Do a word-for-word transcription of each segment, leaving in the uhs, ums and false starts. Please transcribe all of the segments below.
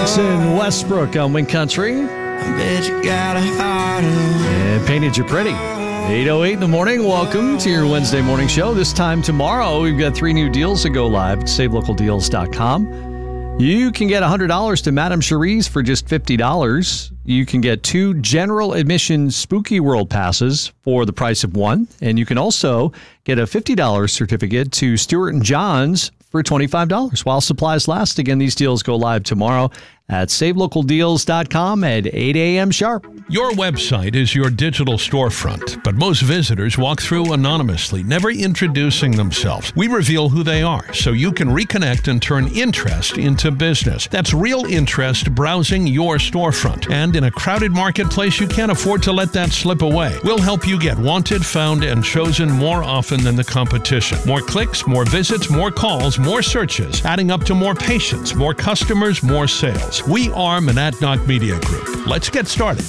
Jackson Westbrook on Wind Country. I bet you got a heart of... And Painted You Pretty. eight oh eight in the morning. Welcome to your Wednesday morning show. This time tomorrow, we've got three new deals that go live at save local deals dot com. You can get one hundred dollars to Madame Cherie's for just fifty dollars. You can get two general admission Spooky World passes for the price of one. And you can also get a fifty dollars certificate to Stuart and John's for twenty-five dollars while supplies last. Again, these deals go live tomorrow at save local deals dot com at eight a.m. sharp. Your website is your digital storefront, but most visitors walk through anonymously, never introducing themselves. We reveal who they are so you can reconnect and turn interest into business. That's real interest browsing your storefront. And in a crowded marketplace, you can't afford to let that slip away. We'll help you get wanted, found, and chosen more often than the competition. More clicks, more visits, more calls, more searches, adding up to more patients, more customers, more sales. We are Monadnock Media Group. Let's get started.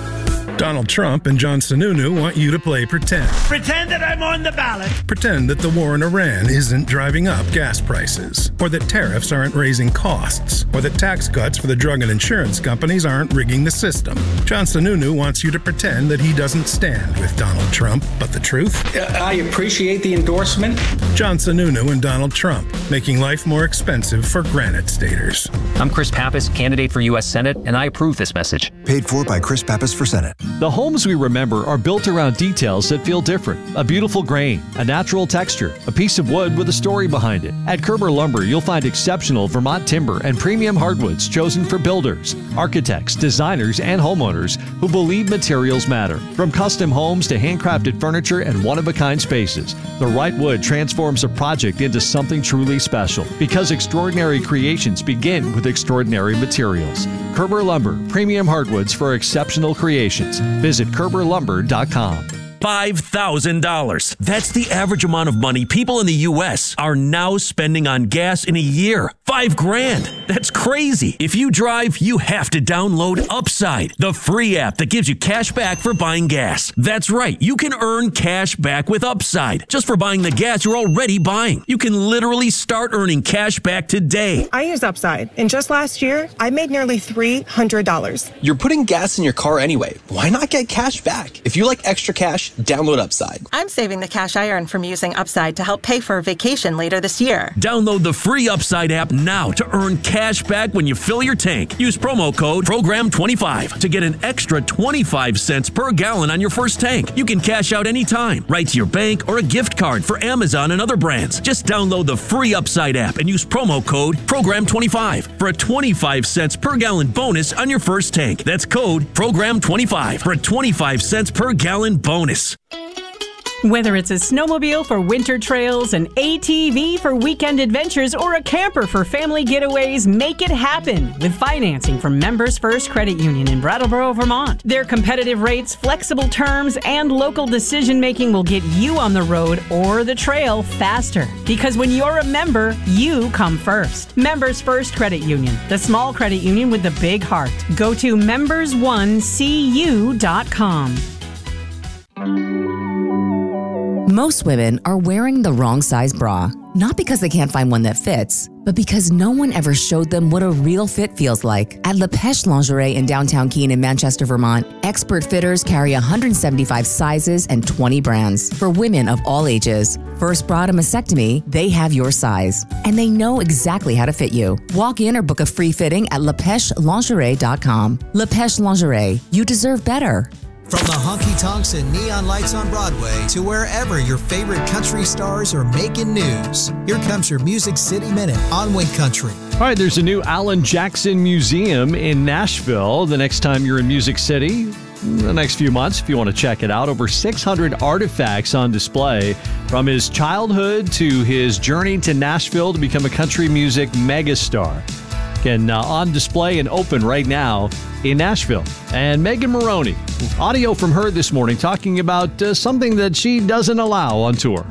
Donald Trump and John Sununu want you to play pretend. Pretend that I'm on the ballot. Pretend that the war in Iran isn't driving up gas prices, or that tariffs aren't raising costs, or that tax cuts for the drug and insurance companies aren't rigging the system. John Sununu wants you to pretend that he doesn't stand with Donald Trump, but the truth? I appreciate the endorsement. John Sununu and Donald Trump, making life more expensive for Granite Staters. I'm Chris Pappas, candidate for U S Senate, and I approve this message. Paid for by Chris Pappas for Senate. The homes we remember are built around details that feel different. A beautiful grain, a natural texture, a piece of wood with a story behind it. At Kerber Lumber, you'll find exceptional Vermont timber and premium hardwoods chosen for builders, architects, designers, and homeowners who believe materials matter. From custom homes to handcrafted furniture and one-of-a-kind spaces, the right wood transforms a project into something truly special. Because extraordinary creations begin with extraordinary materials. Kerber Lumber, premium hardwoods for exceptional creations. Visit Kerber Lumber dot com. five thousand dollars. That's the average amount of money people in the U S are now spending on gas in a year. Five grand. That's crazy. If you drive, you have to download Upside, the free app that gives you cash back for buying gas. That's right. You can earn cash back with Upside just for buying the gas you're already buying. You can literally start earning cash back today. I use Upside, and just last year, I made nearly three hundred dollars. You're putting gas in your car anyway. Why not get cash back? If you like extra cash, download Upside. I'm saving the cash I earn from using Upside to help pay for a vacation later this year. Download the free Upside app now to earn cash back when you fill your tank. Use promo code program twenty-five to get an extra twenty-five cents per gallon on your first tank. You can cash out anytime, right to your bank or a gift card for Amazon and other brands. Just download the free Upside app and use promo code program twenty-five for a twenty-five cents per gallon bonus on your first tank. That's code program twenty-five for a twenty-five cents per gallon bonus. Whether it's a snowmobile for winter trails, an A T V for weekend adventures, or a camper for family getaways, make it happen with financing from Members First Credit Union in Brattleboro, Vermont. Their competitive rates, flexible terms, and local decision-making will get you on the road or the trail faster. Because when you're a member, you come first. Members First Credit Union, the small credit union with the big heart. Go to members one c u dot com. Most women are wearing the wrong size bra, not because they can't find one that fits, but because no one ever showed them what a real fit feels like. At Le Pêche Lingerie in downtown Keene in Manchester, Vermont, expert fitters carry one hundred seventy-five sizes and twenty brands for women of all ages. First bra to mastectomy, they have your size, and they know exactly how to fit you. Walk in or book a free fitting at le pêche lingerie dot com. Le Pêche Lingerie, you deserve better. From the honky-tonks and neon lights on Broadway to wherever your favorite country stars are making news, here comes your Music City Minute on Wind Country. All right, there's a new Alan Jackson Museum in Nashville. The next time you're in Music City, the next few months, if you want to check it out, over six hundred artifacts on display from his childhood to his journey to Nashville to become a country music megastar. Again, uh, on display and open right now in Nashville. And Megan Moroney, audio from her this morning talking about uh, something that she doesn't allow on tour.